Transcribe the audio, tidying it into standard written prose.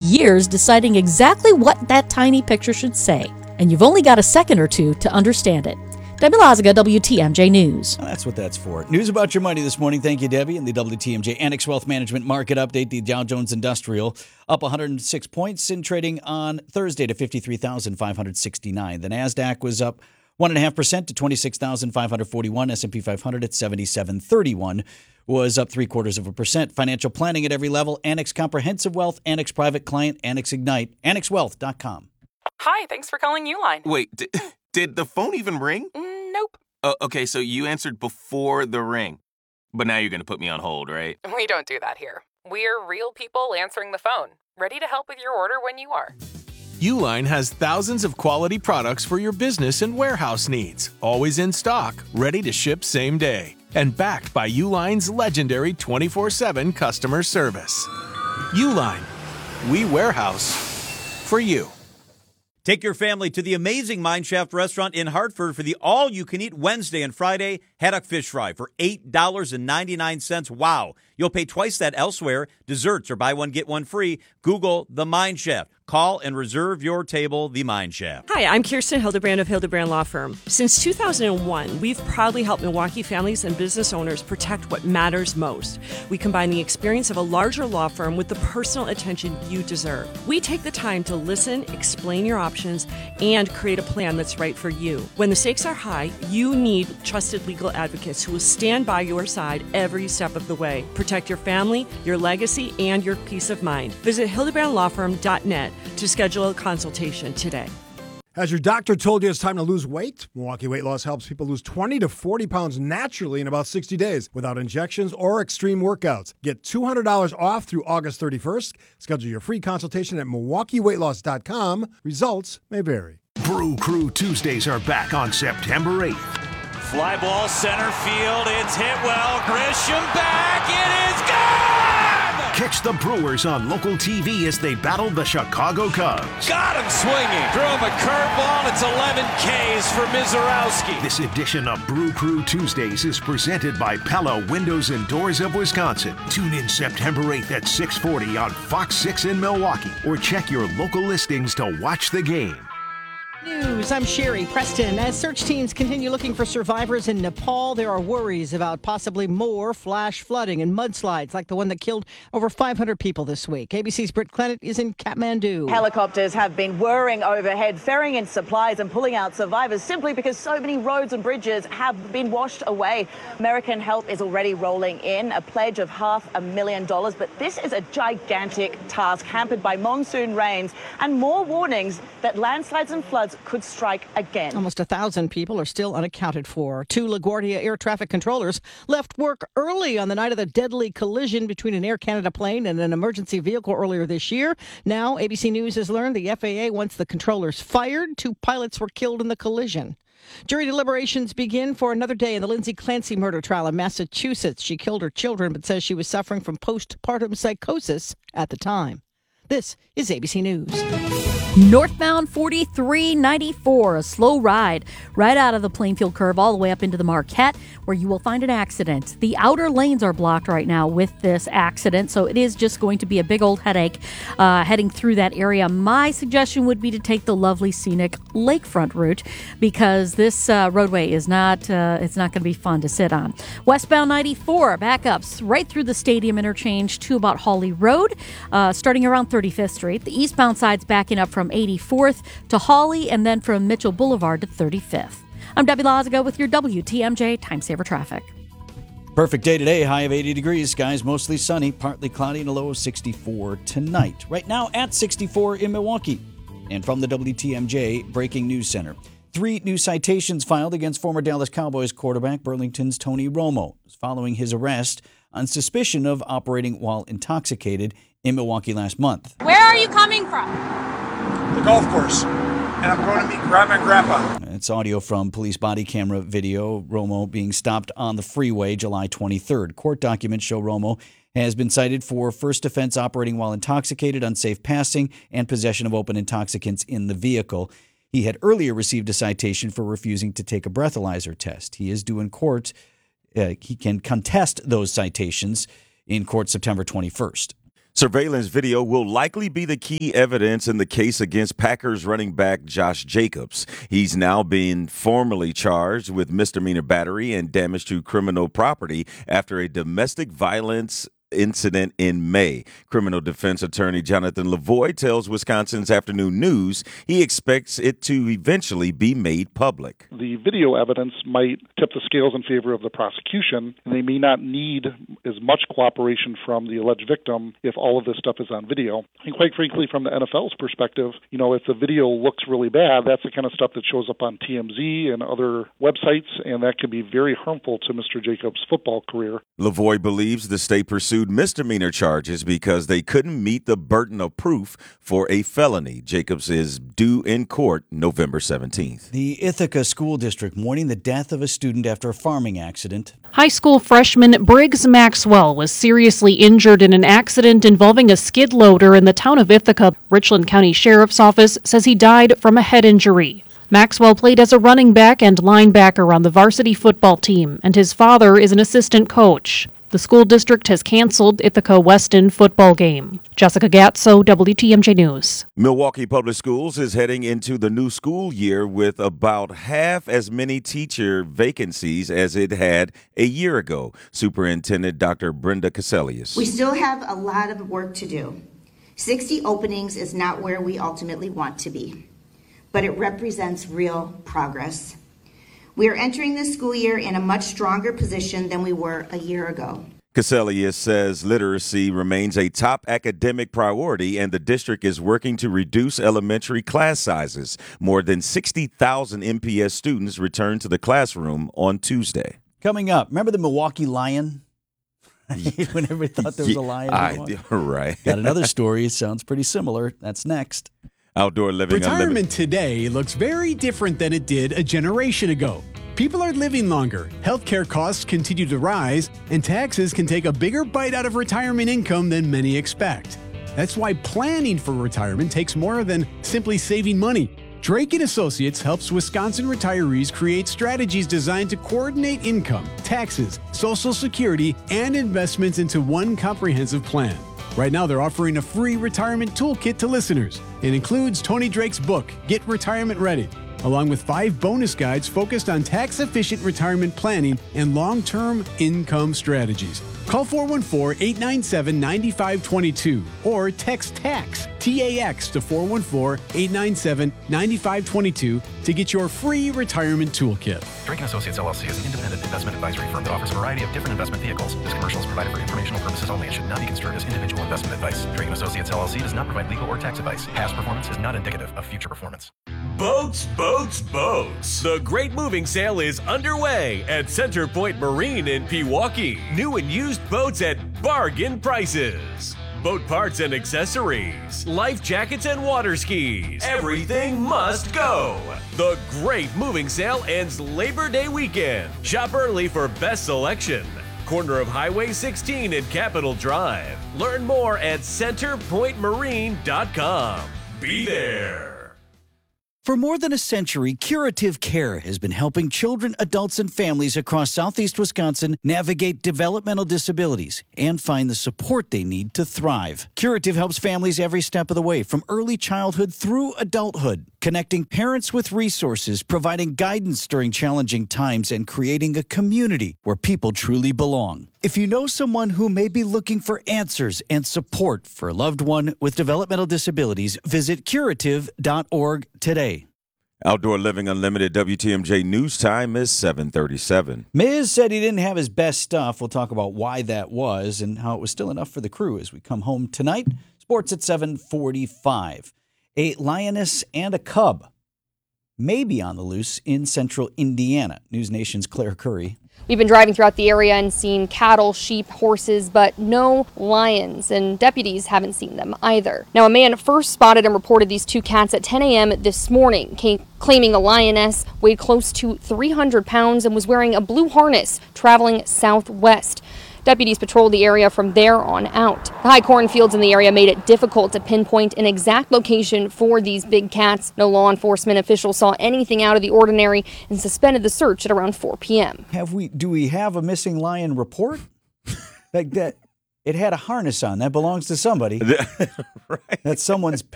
years deciding exactly what that tiny picture should say. And you've only got a second or two to understand it. Debbie Loziga, WTMJ News. Well, that's what that's for. News about your money this morning. Thank you, Debbie. And the WTMJ Annex Wealth Management Market Update. The Dow Jones Industrial up 106 points in trading on Thursday to 53,569. The NASDAQ was up 1.5% to 26,541. S&P 500 at 7731 was up 0.75%. Financial planning at every level. Annex Comprehensive Wealth, Annex Private Client, Annex Ignite, AnnexWealth.com. Hi, thanks for calling Uline. Wait, did the phone even ring? Nope. Okay, so you answered before the ring. But now you're going to put me on hold, right? We don't do that here. We're real people answering the phone, ready to help with your order when you are. Uline has thousands of quality products for your business and warehouse needs, always in stock, ready to ship same day, and backed by Uline's legendary 24/7 customer service. Uline, we warehouse for you. Take your family to the amazing Mine Shaft restaurant in Hartford for the all-you-can-eat Wednesday and Friday haddock fish fry for $8.99. Wow. You'll pay twice that elsewhere. Desserts or buy one, get one free. Google The Mine Shaft. Call and reserve your table, The Mine Shaft. Hi, I'm Kirsten Hildebrand of Hildebrand Law Firm. Since 2001, we've proudly helped Milwaukee families and business owners protect what matters most. We combine the experience of a larger law firm with the personal attention you deserve. We take the time to listen, explain your options, and create a plan that's right for you. When the stakes are high, you need trusted legal advocates who will stand by your side every step of the way. Protect your family, your legacy, and your peace of mind. Visit hildebrandlawfirm.net to schedule a consultation today. Has your doctor told you it's time to lose weight? Milwaukee Weight Loss helps people lose 20 to 40 pounds naturally in about 60 days without injections or extreme workouts. Get $200 off through August 31st. Schedule your free consultation at MilwaukeeWeightLoss.com. Results may vary. Brew Crew Tuesdays are back on September 8th. Fly ball center field. It's hit well. Grisham back. It is gone! Catch the Brewers on local TV as they battle the Chicago Cubs. Got him swinging. Threw him a curveball. It's 11 Ks for Mizorowski. This edition of Brew Crew Tuesdays is presented by Pella Windows and Doors of Wisconsin. Tune in September 8th at 6:40 on Fox 6 in Milwaukee, or check your local listings to watch the game. News, I'm Sherry Preston. As search teams continue looking for survivors in Nepal, there are worries about possibly more flash flooding and mudslides like the one that killed over 500 people this week. ABC's Britt Clennett is in Kathmandu. Helicopters have been whirring overhead, ferrying in supplies and pulling out survivors simply because so many roads and bridges have been washed away. American help is already rolling in, a pledge of $500,000. But this is a gigantic task hampered by monsoon rains and more warnings that landslides and floods could strike again. Almost 1,000 people are still unaccounted for. 2 LaGuardia air traffic controllers left work early on the night of the deadly collision between an Air Canada plane and an emergency vehicle earlier this year. Now, ABC News has learned the FAA wants the controllers fired. 2 pilots were killed in the collision. Jury deliberations begin for another day in the Lindsay Clancy murder trial in Massachusetts. She killed her children but says she was suffering from postpartum psychosis at the time. This is ABC News. Northbound 4394, a slow ride right out of the Plainfield curve all the way up into the Marquette, where you will find an accident. The outer lanes are blocked right now with this accident, so it is just going to be a big old headache heading through that area. My suggestion would be to take the lovely scenic lakefront route, because this roadway is not it's not going to be fun to sit on. Westbound 94, backups right through the stadium interchange to about Hawley Road, starting around 35th Street. The eastbound side's backing up from 84th to Hawley, and then from Mitchell Boulevard to 35th. I'm Debbie Loziga with your WTMJ Time Saver Traffic. Perfect day today, high of 80 degrees. Skies mostly sunny, partly cloudy, and a low of 64 tonight. Right now at 64 in Milwaukee. And from the WTMJ Breaking News Center, 3 new citations filed against former Dallas Cowboys quarterback Burlington's Tony Romo following his arrest on suspicion of operating while intoxicated in Milwaukee last month. Where are you coming from? The golf course. And I'm going to meet Grandma and Grandpa. It's audio from police body camera video. Romo being stopped on the freeway July 23rd. Court documents show Romo has been cited for first offense operating while intoxicated, unsafe passing, and possession of open intoxicants in the vehicle. He had earlier received a citation for refusing to take a breathalyzer test. He is due in court. He can contest those citations in court September 21st. Surveillance video will likely be the key evidence in the case against Packers running back Josh Jacobs. He's now being formally charged with misdemeanor battery and damage to criminal property after a domestic violence incident in May. Criminal defense attorney Jonathan Lavoie tells Wisconsin's Afternoon News he expects it to eventually be made public. The video evidence might tip the scales in favor of the prosecution, and they may not need as much cooperation from the alleged victim if all of this stuff is on video. And quite frankly, from the NFL's perspective, if the video looks really bad, that's the kind of stuff that shows up on TMZ and other websites, and that can be very harmful to Mr. Jacobs' football career. Lavoie believes the state pursued misdemeanor charges because they couldn't meet the burden of proof for a felony. Jacobs is due in court November 17th. The Ithaca School District mourning the death of a student after a farming accident. High school freshman Briggs Maxwell was seriously injured in an accident involving a skid loader in the town of Ithaca. Richland County Sheriff's Office says he died from a head injury. Maxwell played as a running back and linebacker on the varsity football team, and his father is an assistant coach. The school district has canceled Ithaca-Weston football game. Jessica Gatso, WTMJ News. Milwaukee Public Schools is heading into the new school year with about half as many teacher vacancies as it had a year ago. Superintendent Dr. Brenda Cassellius. We still have a lot of work to do. 60 openings is not where we ultimately want to be, but it represents real progress. We are entering this school year in a much stronger position than we were a year ago. Cassellius says literacy remains a top academic priority, and the district is working to reduce elementary class sizes. More than 60,000 MPS students returned to the classroom on Tuesday. Coming up, remember the Milwaukee Lion? When everybody thought there was a lion. Right. Got another story. It sounds pretty similar. That's next. Outdoor Living Retirement Unlimited. today looks very different than it did a generation ago. People are living longer, healthcare costs continue to rise, and taxes can take a bigger bite out of retirement income than many expect. That's why planning for retirement takes more than simply saving money. Drake & Associates helps Wisconsin retirees create strategies designed to coordinate income, taxes, Social Security, and investments into one comprehensive plan. Right now, they're offering a free retirement toolkit to listeners. It includes Tony Drake's book, Get Retirement Ready, along with 5 bonus guides focused on tax-efficient retirement planning and long-term income strategies. Call 414-897-9522 or text TAX, T-A-X, to 414-897-9522 to get your free retirement toolkit. Drake & Associates, LLC is an independent investment advisory firm that offers a variety of different investment vehicles. This commercial is provided for informational purposes only and should not be construed as individual investment advice. Drake & Associates, LLC does not provide legal or tax advice. Past performance is not indicative of future performance. Boats, boats, boats. The great moving sale is underway at Center Point Marine in Pewaukee. New and used boats at bargain prices. Boat parts and accessories, life jackets and water skis. Everything must go. The great moving sale ends Labor Day weekend. Shop early for best selection. Corner of Highway 16 and Capitol Drive. Learn more at centerpointmarine.com. Be there. For more than a century, Curative Care has been helping children, adults, and families across southeast Wisconsin navigate developmental disabilities and find the support they need to thrive. Curative helps families every step of the way, from early childhood through adulthood, connecting parents with resources, providing guidance during challenging times, and creating a community where people truly belong. If you know someone who may be looking for answers and support for a loved one with developmental disabilities, visit curative.org today. Outdoor Living Unlimited WTMJ News Time is 7:37. Miz said he didn't have his best stuff. We'll talk about why that was and how it was still enough for the crew as we come home tonight. Sports at 7:45. A lioness and a cub may be on the loose in central Indiana. News Nation's Claire Curry. We've been driving throughout the area and seen cattle, sheep, horses, but no lions, and deputies haven't seen them either. Now, a man first spotted and reported these 2 cats at 10 a.m. this morning, claiming the lioness weighed close to 300 pounds and was wearing a blue harness traveling southwest. Deputies patrolled the area from there on out. The high cornfields in the area made it difficult to pinpoint an exact location for these big cats. No law enforcement officials saw anything out of the ordinary and suspended the search at around 4 p.m. Do we have a missing lion report? Like that? It had a harness on. That belongs to somebody. Right. That's someone's